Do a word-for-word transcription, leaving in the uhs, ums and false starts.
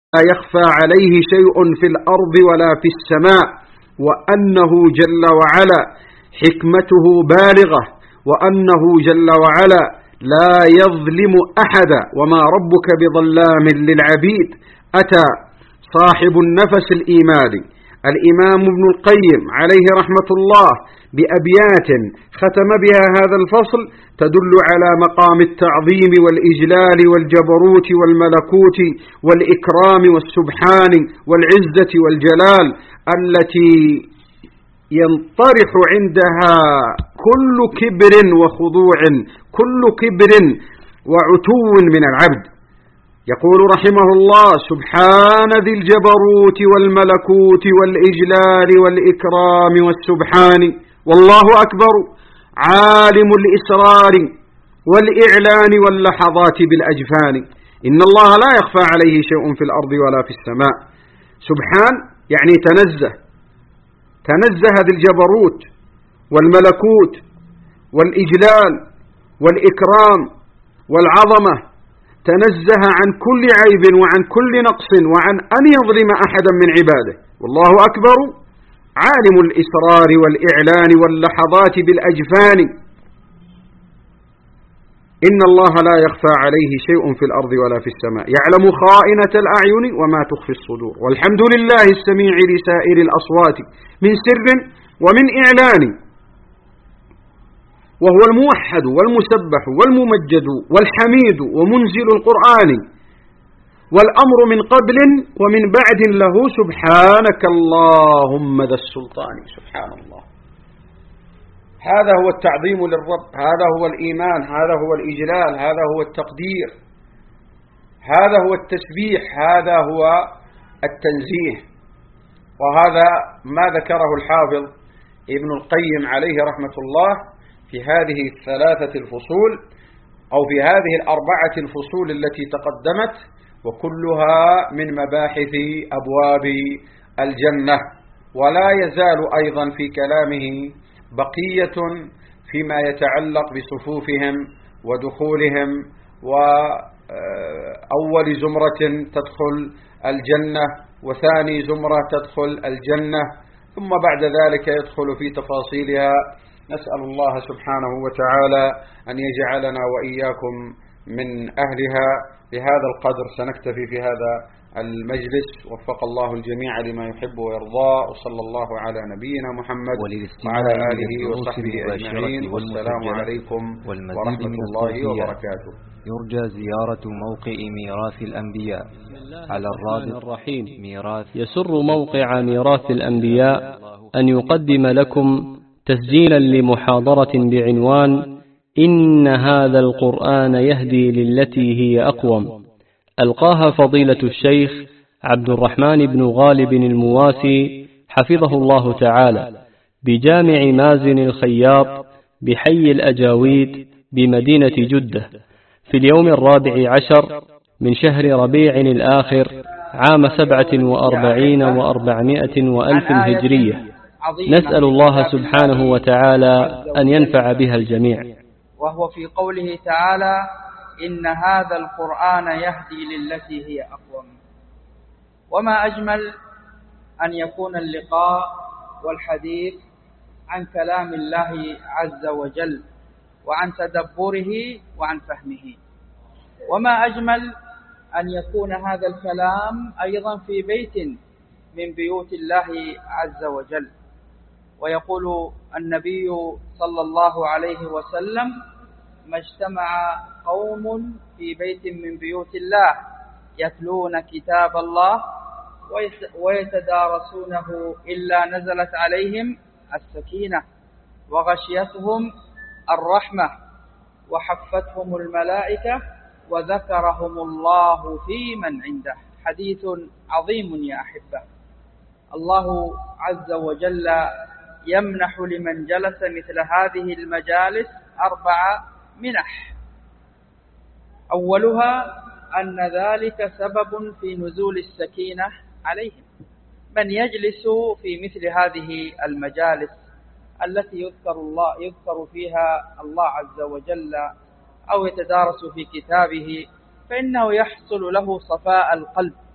لا يخفى عليه شيء في الأرض ولا في السماء، وأنه جل وعلا حكمته بالغة، وأنه جل وعلا لا يظلم أحدا، وما ربك بظلام للعبيد. أتى صاحب النفس الإيماني الإمام ابن القيم عليه رحمة الله بأبيات ختم بها هذا الفصل تدل على مقام التعظيم والإجلال والجبروت والملكوت والإكرام والسبحان والعزة والجلال، التي ينطرح عندها كل كبر وخضوع، كل كبر وعتو من العبد. يقول رحمه الله: سبحان ذي الجبروت والملكوت والإجلال والإكرام والسبحان، والله أكبر، عالم الإسرار والإعلان واللحظات بالأجفان، إن الله لا يخفى عليه شيء في الأرض ولا في السماء. سبحان يعني تنزه، تنزه ذي الجبروت والملكوت والإجلال والإكرام والعظمة، تنزه عن كل عيب وعن كل نقص وعن أن يظلم أحدا من عباده. والله أكبر، عالم الإسرار والإعلان واللحظات بالأجفان، إن الله لا يخفى عليه شيء في الأرض ولا في السماء، يعلم خائنة الأعين وما تخفي الصدور، والحمد لله السميع لسائر الأصوات من سر ومن إعلان، وهو الموحد والمسبح والممجد والحميد ومنزل القرآن، والأمر من قبل ومن بعد له سبحانك اللهم ذا السلطان. سبحان الله، هذا هو التعظيم للرب، هذا هو الإيمان، هذا هو الإجلال، هذا هو التقدير، هذا هو التسبيح، هذا هو التنزيه. وهذا ما ذكره الحافظ ابن القيم عليه رحمة الله في هذه الثلاثة الفصول، أو في هذه الأربعة الفصول التي تقدمت، وكلها من مباحث أبواب الجنة. ولا يزال أيضا في كلامه بقية فيما يتعلق بصفوفهم ودخولهم، وأول زمرة تدخل الجنة، وثاني زمرة تدخل الجنة، ثم بعد ذلك يدخل في تفاصيلها. نسأل الله سبحانه وتعالى أن يجعلنا وإياكم من أهلها. بهذا القدر سنكتفي في هذا المجلس، وفق الله الجميع لما يحب ويرضى، وصلى الله على نبينا محمد وعلى آله وصحبه أجمعين، والسلام عليكم ورحمة الله وبركاته. يرجى زيارة موقع ميراث الأنبياء على الرابط الرحيم ميراث. يسر موقع ميراث الأنبياء أن يقدم لكم تسجيلا لمحاضرة بعنوان إن هذا القرآن يهدي للتي هي أقوم، ألقاها فضيلة الشيخ عبد الرحمن بن غالب المواسي حفظه الله تعالى بجامع مازن الخياط بحي الأجاويد بمدينة جدة في اليوم الرابع عشر من شهر ربيع الآخر عام سبعة وأربعين وأربعمائة وألف هجرية. نسأل الله سبحانه وتعالى أن ينفع بها الجميع. وهو في قوله تعالى: إن هذا القرآن يهدي للتي هي أقوم. وما أجمل أن يكون اللقاء والحديث عن كلام الله عز وجل، وعن تدبره وعن فهمه. وما أجمل أن يكون هذا الكلام أيضا في بيت من بيوت الله عز وجل. ويقول النبي صلى الله عليه وسلم: ما اجتمع قوم في بيت من بيوت الله يتلون كتاب الله ويتدارسونه إلا نزلت عليهم السكينة وغشيتهم الرحمة وحفتهم الملائكة وذكرهم الله في من عنده. حديث عظيم يا أحبة. الله عز وجل يمنح لمن جلس مثل هذه المجالس أربع منح. أولها أن ذلك سبب في نزول السكينة عليهم. من يجلس في مثل هذه المجالس التي يذكر الله يذكر فيها الله عز وجل أو يتدارس في كتابه، فإنه يحصل له صفاء القلب